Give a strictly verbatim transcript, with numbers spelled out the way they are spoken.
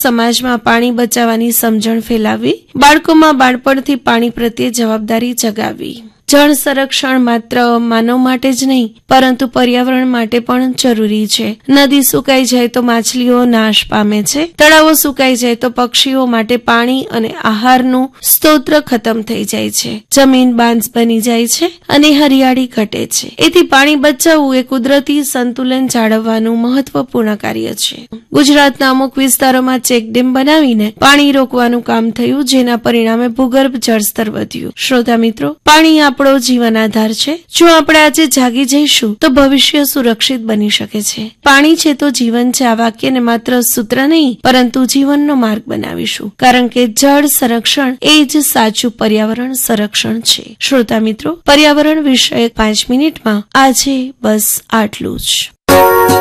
સમાજમાં પાણી બચાવવાની સમજણ ફેલાવવી, બાળકોમાં બાળપણથી પાણી પ્રત્યે જવાબદારી જગાવવી. જળ સંરક્ષણ માત્ર માનવ માટે જ નહીં પરંતુ પર્યાવરણ માટે પણ જરૂરી છે. નદી સુકાઈ જાય તો માછલીઓ નાશ પામે છે, તળાવો સુકાઈ જાય તો પક્ષીઓ માટે પાણી અને આહારનું સ્તોત્ર ખતમ થઈ જાય છે, જમીન બાંજ બની જાય છે અને હરિયાળી ઘટે છે. એથી પાણી બચાવવું એ કુદરતી સંતુલન જાળવવાનું મહત્વપૂર્ણ કાર્ય છે. ગુજરાતના અમુક વિસ્તારોમાં ચેકડેમ બનાવીને પાણી રોકવાનું કામ થયું, જેના પરિણામે ભૂગર્ભ જળસ્તર વધ્યું. શ્રોતા મિત્રો, પાણી આપણો જીવન આધાર છે. જો આપણે આજે જાગી જઈશું તો ભવિષ્ય સુરક્ષિત બની શકે છે. પાણી છે તો જીવન છે, આ વાક્યને માત્ર સૂત્ર નહીં પરંતુ જીવનનો માર્ગ બનાવીશું, કારણ કે જળ સંરક્ષણ એ જ સાચું પર્યાવરણ સંરક્ષણ છે. શ્રોતા મિત્રો, પર્યાવરણ વિષયક પાંચ મિનિટમાં આજે બસ આટલું જ.